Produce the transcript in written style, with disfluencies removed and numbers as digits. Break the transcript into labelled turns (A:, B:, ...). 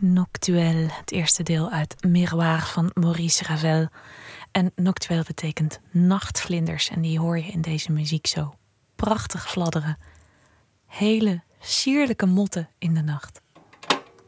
A: Noctuelle, het eerste deel uit Miroir van Maurice Ravel. En noctuelle betekent nachtvlinders en die hoor je in deze muziek zo prachtig fladderen. Hele sierlijke motten in de nacht.